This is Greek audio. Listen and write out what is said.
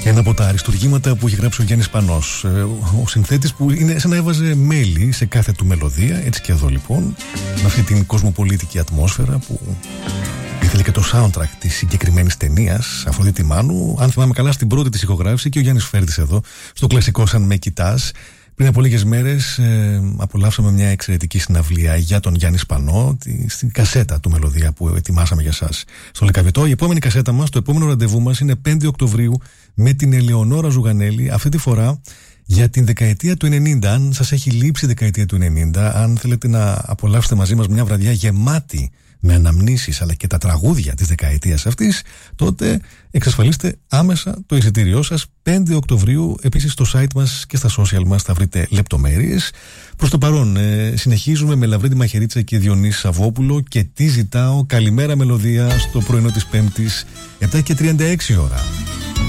Ένα από τα αριστουργήματα που έχει γράψει ο Γιάννης Πανός, ο συνθέτης που είναι σαν να έβαζε μέλι σε κάθε του μελωδία. Έτσι και εδώ λοιπόν, με αυτή την κοσμοπολίτικη ατμόσφαιρα που ήθελε και το soundtrack της συγκεκριμένης ταινίας, Αφροδίτη Μάνου. Αν θυμάμαι καλά, στην πρώτη της ηχογράφηση και ο Γιάννης Φέρτης εδώ, στο κλασικό Σαν με κοιτάς. Πριν από λίγες μέρες απολαύσαμε μια εξαιρετική συναυλία για τον Γιάννη Σπανό, στην κασέτα του Μελωδία που ετοιμάσαμε για σας στο Λεκαβητό. Η επόμενη κασέτα μας, το επόμενο ραντεβού μας είναι 5 Οκτωβρίου με την Ελεονόρα Ζουγανέλη, αυτή τη φορά για την δεκαετία του 90. Αν σας έχει λείψει η δεκαετία του 90, αν θέλετε να απολαύσετε μαζί μας μια βραδιά γεμάτη με αναμνήσεις αλλά και τα τραγούδια της δεκαετίας αυτής, τότε εξασφαλίστε άμεσα το εισιτήριό σας. 5 Οκτωβρίου, επίσης στο site μας και στα social μας θα βρείτε λεπτομέρειες. Προς το παρόν συνεχίζουμε με Λαβρέντη Μαχαιρίτσα και Διονύση Σαββόπουλο και τι ζητάω. Καλημέρα Μελωδία στο πρωινό της Πέμπτης, 7:36 ώρα.